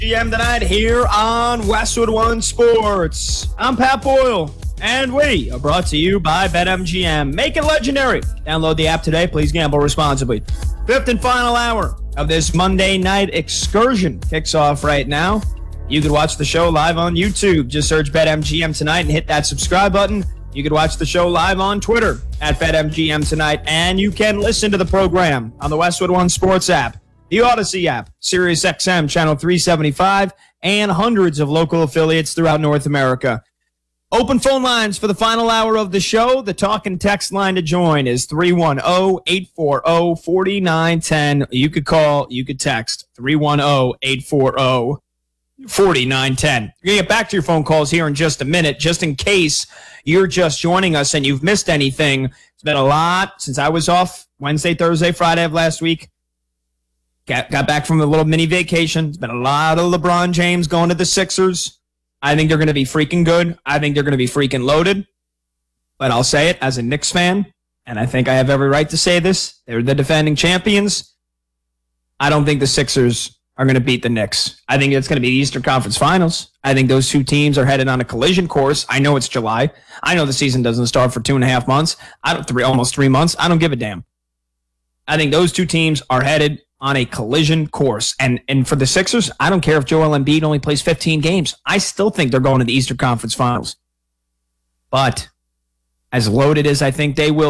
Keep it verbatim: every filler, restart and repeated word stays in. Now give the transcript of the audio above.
G M tonight here on Westwood One Sports. I'm Pat Boyle, and we are brought to you by BetMGM. Make it legendary. Download the app today. Please gamble responsibly. Fifth and final hour of this Monday night excursion kicks off right now. You could watch the show live on YouTube. Just search BetMGM tonight and hit that subscribe button. You could watch the show live on Twitter at BetMGM tonight, and you can listen to the program on the Westwood One Sports app, the Odyssey app, Sirius X M Channel three seventy-five, and hundreds of local affiliates throughout North America. Open phone lines for the final hour of the show. The talk and text line to join is three one zero, eight four zero, four nine one zero. You could call, you could text three one zero, eight four zero, four nine one zero. We're going to get back to your phone calls here in just a minute, just in case you're just joining us and you've missed anything. It's been a lot since I was off Wednesday, Thursday, Friday of last week. Got, got back from a little mini vacation. It's been a lot of LeBron James going to the Sixers. I think they're going to be freaking good. I think they're going to be freaking loaded. But I'll say it as a Knicks fan, and I think I have every right to say this. They're the defending champions. I don't think the Sixers are going to beat the Knicks. I think it's going to be the Eastern Conference Finals. I think those two teams are headed on a collision course. I know it's July. I know the season doesn't start for two and a half months. I don't three almost three months. I don't give a damn. I think those two teams are headed on a collision course. And and for the Sixers, I don't care if Joel Embiid only plays fifteen games. I still think they're going to the Eastern Conference Finals. But as loaded as I think they will